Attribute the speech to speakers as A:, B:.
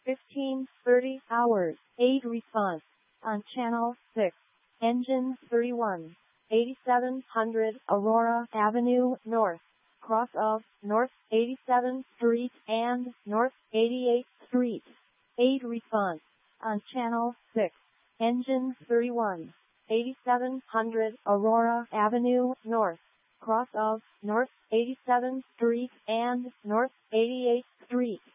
A: 15:30 hours. 8 response. On channel 6. Engine 31. 8700 Aurora Avenue North. Cross of North 87th Street and North 88th Street. 8 response. On channel 6. Engine 31. 8700 Aurora Avenue North. Cross of North 87th Street and North 88th Street.